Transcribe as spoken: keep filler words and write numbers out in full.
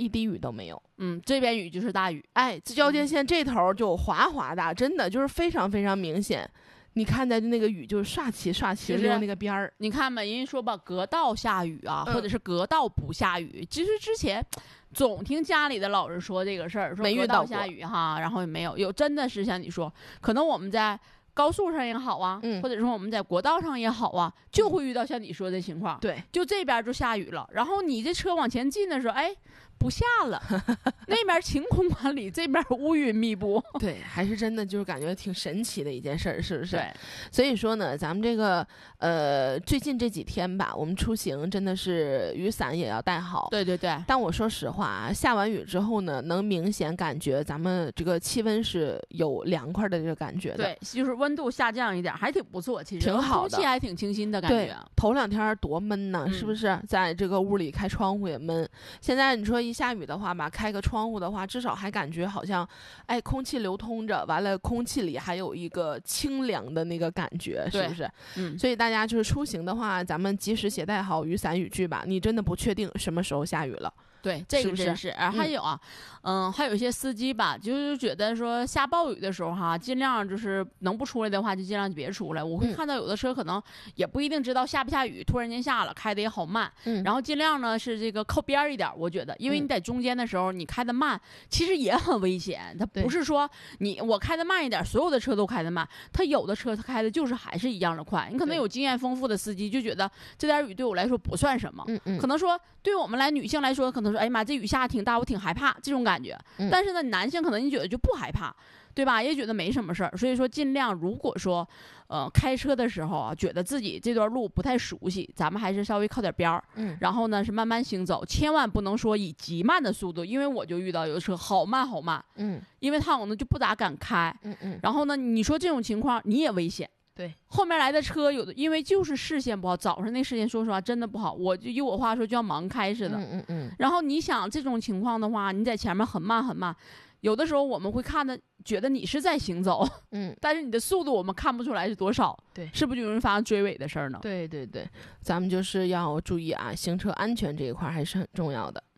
一滴雨都没有。 嗯，这边雨就是大雨。 哎，交界线这头就哗哗大，真的就是非常非常明显。你看在那个雨就刷起刷起的那个边儿， 你看吧，人家说吧，隔道下雨啊， 嗯、 或者是隔道不下雨。其实之前总听家里的老人说这个事儿，说隔道下雨哈，然后也没有有，真的是像你说，可能我们在高速上也好啊， 嗯、 或者说我们在国道上也好啊，就会遇到像你说的情况。 对， 就这边就下雨了，然后你这车往前进的时候，哎。不下了，那边晴空万里，这边乌云密布。 对，还是真的就是感觉挺神奇的一件事儿，是不是？ 对。 所以说呢，咱们这个呃最近这几天吧，我们出行真的是雨伞也要带好。 对对对。 但我说实话啊，下完雨之后呢，能明显感觉咱们这个气温是有凉快的这个感觉的。 对，就是温度下降一点，还挺不错，其实挺好的， 空气还挺清新的感觉。 对，头两天多闷呢， 嗯、 是不是？在这个屋里开窗户也闷。现在你说一下雨的话吧，开个窗户的话，至少还感觉好像，哎，空气流通着，完了空气里还有一个清凉的那个感觉，是不是？ 嗯。 所以大家就是出行的话，咱们及时携带好雨伞雨具吧。你真的不确定什么时候下雨了。 对，这个真是。 是是还有啊，嗯，还有一些司机吧，就是觉得说下暴雨的时候哈，尽量就是能不出来的话，就尽量就别出来。我会看到有的车可能也不一定知道下不下雨，突然间下了，开的也好慢。 嗯， 然后尽量呢是这个靠边一点，我觉得，因为你在中间的时候，你开的慢，其实也很危险。它不是说你我开的慢一点，所有的车都开的慢，它有的车它开的就是还是一样的快。你可能有经验丰富的司机就觉得这点雨对我来说不算什么， 嗯嗯， 可能说对我们来女性来说，可能说哎呀妈，这雨下挺大，我挺害怕这种感觉。 嗯、 但是呢，男性可能你觉得就不害怕，对吧？也觉得没什么事儿。所以说，尽量如果说，呃，开车的时候啊，觉得自己这段路不太熟悉，咱们还是稍微靠点边儿， 嗯， 然后呢是慢慢行走，千万不能说以极慢的速度，因为我就遇到有的车好慢好慢， 嗯， 因为他可能就不咋敢开， 嗯嗯， 然后呢，你说这种情况你也危险。 对， 后面来的车有的因为就是视线不好，早上那视线说实话真的不好，我就以我话说就要盲开似的。 嗯嗯嗯。 然后你想这种情况的话，你在前面很慢很慢，有的时候我们会看的觉得你是在行走， 嗯， 但是你的速度我们看不出来是多少， 对， 是不是就容易发生追尾的事儿呢？ 对对对，咱们就是要注意啊，行车安全这一块还是很重要的。